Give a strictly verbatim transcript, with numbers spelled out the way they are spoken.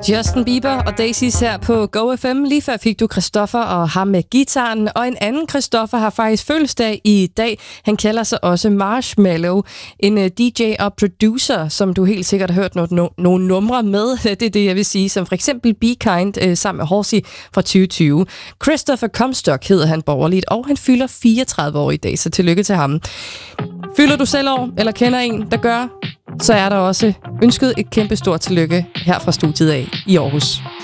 Justin Bieber og Daisies her på Go F M. Lige før fik du Christoffer og ham med gitaren. Og en anden Christoffer har faktisk fødselsdag i dag. Han kalder sig også Marshmallow. En uh, D J og producer, som du helt sikkert har hørt nogle, no, nogle numre med. Det er det, jeg vil sige. Som for eksempel Be Kind uh, sammen med Halsey fra tyve tyve. Christopher Comstock hedder han borgerligt, og han fylder fireogtredive år i dag. Så tillykke til ham. Fylder du selv år, eller kender en, der gør, så er der også ønsket et kæmpe stort tillykke her fra studiet af i Aarhus.